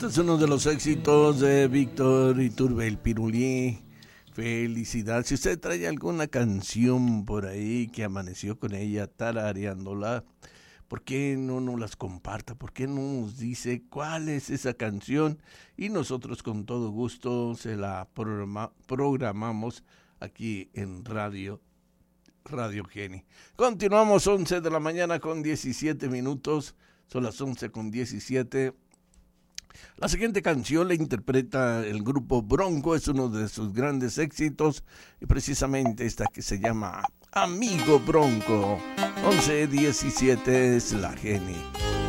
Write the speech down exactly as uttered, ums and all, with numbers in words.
Este es uno de los éxitos de Víctor Iturbe, el Pirulí. Felicidad. Si usted trae alguna canción por ahí que amaneció con ella tarareándola, ¿por qué no nos las comparta? ¿Por qué no nos dice cuál es esa canción? Y nosotros con todo gusto se la programa, programamos aquí en Radio, Radio Geni. Continuamos once de la mañana con diecisiete minutos. Son las once con diecisiete. La siguiente canción la interpreta el grupo Bronco, es uno de sus grandes éxitos y precisamente esta que se llama Amigo Bronco. once diecisiete es la Geni.